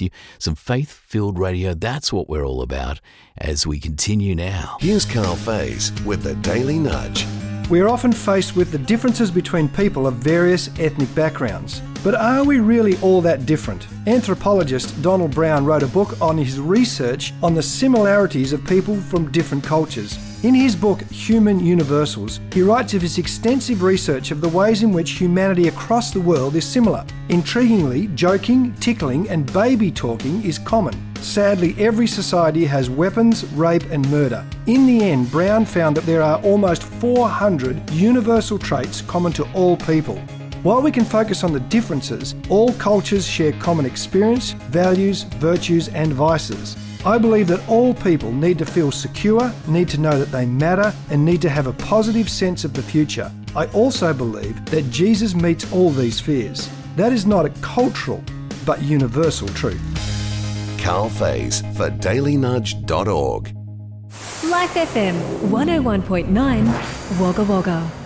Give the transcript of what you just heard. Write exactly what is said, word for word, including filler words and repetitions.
with you. Some faith-filled radio, that's what we're all about as we continue now. Here's Carl Faze with the Daily Nudge. We are often faced with the differences between people of various ethnic backgrounds. But are we really all that different? Anthropologist Donald Brown wrote a book on his research on the similarities of people from different cultures. In his book, Human Universals, he writes of his extensive research of the ways in which humanity across the world is similar. Intriguingly, joking, tickling and baby talking is common. Sadly, every society has weapons, rape and murder. In the end, Brown found that there are almost four hundred universal traits common to all people. While we can focus on the differences, all cultures share common experience, values, virtues and vices. I believe that all people need to feel secure, need to know that they matter, and need to have a positive sense of the future. I also believe that Jesus meets all these fears. That is not a cultural, but universal truth. Carl Faze for daily nudge dot org. Life F M one oh one point nine Wagga Wagga.